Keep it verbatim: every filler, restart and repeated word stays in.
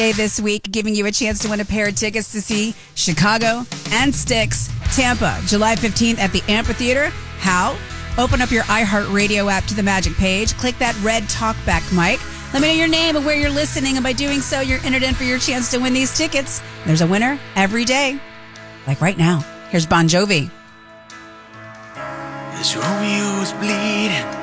This week, giving you a chance to win a pair of tickets to see Chicago and Styx, Tampa, July fifteenth at the Amphitheater. How? Open up your iHeartRadio app to the Magic page. Click that red talkback mic. Let me know your name and where you're listening, and by doing so, you're entered in for your chance to win these tickets. There's a winner every day. Like right now. Here's Bon Jovi. This Romeo's bleeding.